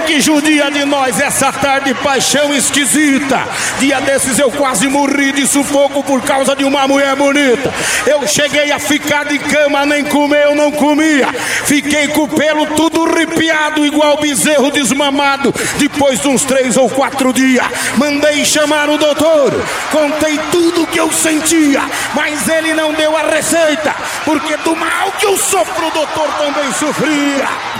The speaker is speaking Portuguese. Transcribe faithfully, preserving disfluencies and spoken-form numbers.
que judia de nós essa tarde, paixão esquisita. Dia desses eu quase morri de sufoco por causa de uma mulher bonita. Eu cheguei a ficar de cama, nem comer eu não comia. Fiquei com o pelo tudo arrepiado, igual bezerro desmamado. Depois de uns três ou quatro dias, mandei chamar o doutor. Contei tudo que eu sentia, mas ele não deu a receita, porque do mal que eu sofro o doutor também sofria.